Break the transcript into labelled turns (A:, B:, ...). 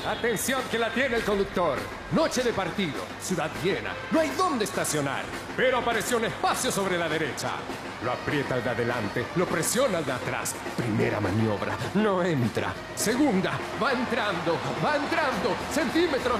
A: Atención que la tiene el conductor. Noche de partido, ciudad llena, no hay dónde estacionar. Pero apareció un espacio sobre la derecha. Lo aprieta el de adelante, lo presiona el de atrás. Primera maniobra, no entra. Segunda, va entrando, centímetros.